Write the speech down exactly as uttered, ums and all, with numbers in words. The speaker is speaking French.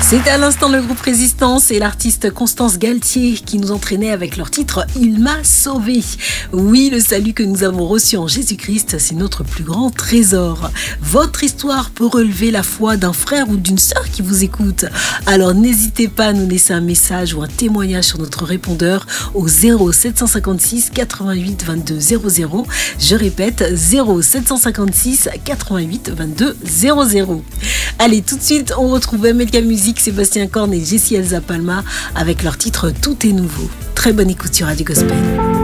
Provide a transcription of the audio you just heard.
C'était à l'instant le groupe Résistance et l'artiste Constance Galtier qui nous entraînait avec leur titre « Il m'a sauvé ». Oui, le salut que nous avons reçu en Jésus-Christ, c'est notre plus grand trésor. Votre histoire peut relever la foi d'un frère ou d'une sœur qui vous écoute. Alors n'hésitez pas à nous laisser un message ou un témoignage sur notre répondeur au zéro sept cent cinquante-six quatre-vingt-huit vingt-deux zéro zéro. Je répète, zéro sept cent cinquante-six quatre-vingt-huit vingt-deux zéro zéro. Allez, tout de suite, on retrouve M L K Music, Sébastien Korn et Jessie Elsa Palma avec leur titre « Tout est nouveau ». Très bonne écoute sur Radio Gospel.